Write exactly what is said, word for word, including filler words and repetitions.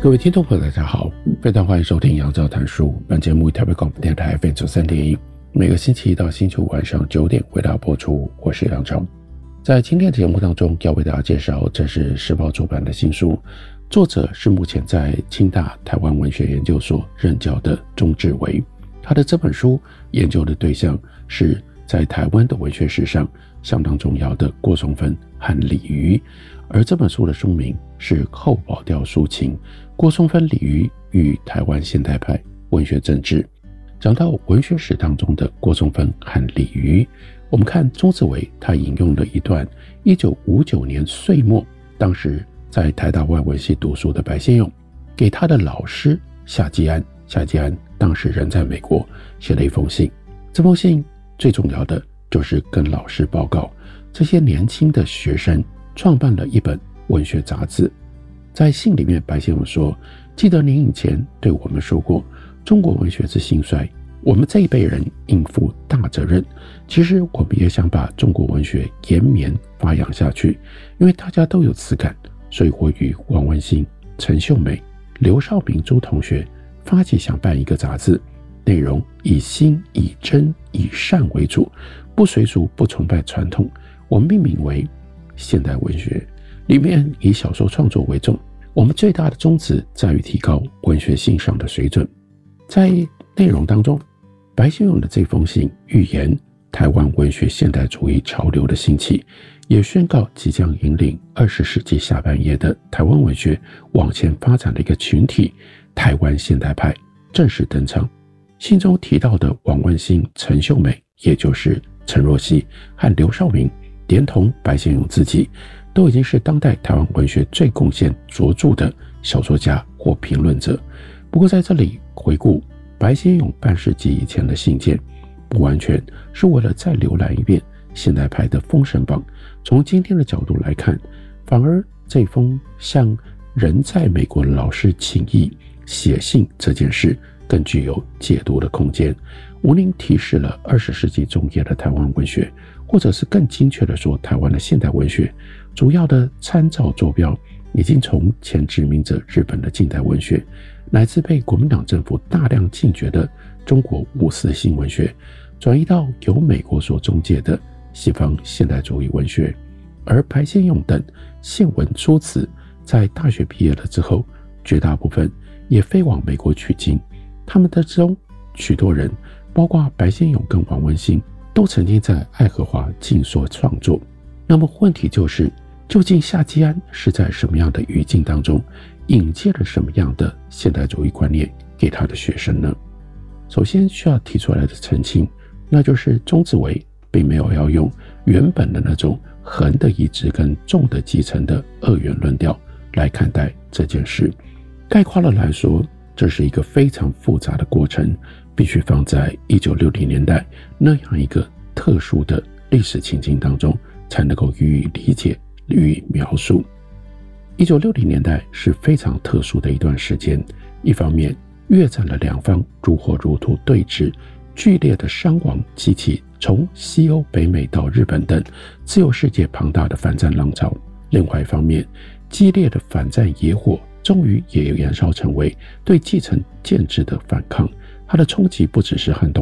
各位听众朋友大家好，非常欢迎收听杨照谈书。本节目台北广播电台 F M 九十三点一，每个星期一到星期五晚上九点为大家播出。我是杨照。在今天的节目当中，要为大家介绍这是时报出版的新书，作者是目前在清大台湾文学研究所任教的钟志维。他的这本书研究的对象是在台湾的文学史上相当重要的郭松芬和李渔，而这本书的书名是《后保钓抒情：郭松芬、李渔与台湾现代派文学政治》。讲到文学史当中的郭松芬和李渔，我们看钟志维他引用了一段一九五九年岁末，当时在台大外文系读书的白先勇给他的老师夏基安，夏基安当时人在美国，写了一封信。这封信最重要的就是跟老师报告，这些年轻的学生创办了一本文学杂志。在信里面，白先勇说，记得您以前对我们说过，中国文学之兴衰，我们这一辈人应负大责任。其实我们也想把中国文学延绵发扬下去，因为大家都有此感，所以我与王文兴、陈秀美、刘少明诸同学发起想办一个杂志，内容以心、以真、以善为主，不随俗，不崇拜传统。我命名为现代文学，里面以小说创作为重。我们最大的宗旨在于提高文学欣赏的水准。在内容当中，白先勇的这封信预言台湾文学现代主义潮流的兴起，也宣告即将引领二十世纪下半叶的台湾文学往前发展的一个群体——台湾现代派正式登场。信中提到的王文兴、陈秀美，也就是陈若曦和刘少明，连同白先勇自己，都已经是当代台湾文学最贡献卓著的小说家或评论者。不过在这里回顾白先勇半世纪以前的信件，不完全是为了再浏览一遍现代派的封神榜。从今天的角度来看，反而这封向人在美国的老师请意写信这件事更具有解读的空间，无宁提示了二十世纪中叶的台湾文学，或者是更精确的说，台湾的现代文学主要的参照坐标已经从前殖民者日本的近代文学，乃至被国民党政府大量禁绝的中国五四新文学，转移到由美国所中介的西方现代主义文学。而白先勇等现文出此在大学毕业了之后，绝大部分也飞往美国取经。他们的之中许多人，包括白先勇跟王文兴，都曾经在爱荷华静所创作。那么问题就是，究竟夏基安是在什么样的语境当中引介了什么样的现代主义观念给他的学生呢？首先需要提出来的澄清，那就是钟志维并没有要用原本的那种横的移植跟纵的继承的二元论调来看待这件事。概括了来说，这是一个非常复杂的过程，必须放在一九六零年代那样一个特殊的历史情境当中，才能够予以理解、予以描述。一九六零年代是非常特殊的一段时间，一方面越战的两方如火如荼对峙，剧烈的伤亡激起从西欧、北美到日本等自由世界庞大的反战浪潮；另外一方面，激烈的反战野火终于也燃烧成为对继承建制的反抗，它的冲击不只是撼动